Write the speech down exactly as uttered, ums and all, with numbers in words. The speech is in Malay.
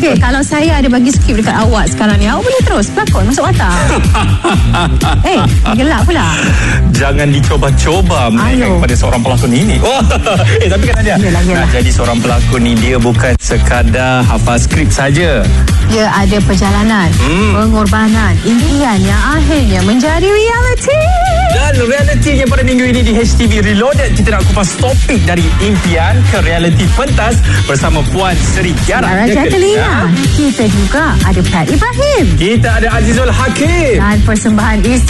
Okey, kalau saya ada bagi skrip dekat awak sekarang ni, awak boleh terus pelakon masuk watak. Eh, hey, gelak pula. Jangan dicoba-coba mainkan kepada seorang pelakon ini. Oh, eh tapi kan dia yelah, yelah. nak jadi seorang pelakon ni, dia bukan sekadar hafal skrip saja. Dia ada perjalanan, hmm. pengorbanan, impian yang akhirnya menjadi reality. Dan realitinya pada minggu ini di H T V Reloaded, kita nak kupas topik dari impian ke realiti pentas bersama Puan Seri Kiara Jacqueline. Kita juga ada Pat Ibrahim. Kita ada Azizul Hakim. Dan persembahan istimewa